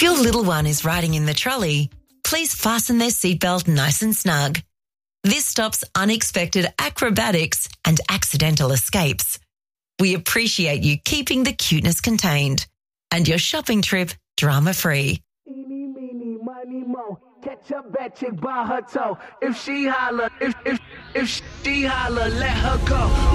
your little one is riding in the trolley, please fasten their seatbelt nice and snug. This stops unexpected acrobatics and accidental escapes. We appreciate you keeping the cuteness contained and your shopping trip drama-free. Eeny, meeny, miny, mo. Catch a bad chick by her toe. If she holler, if she holler, let her go.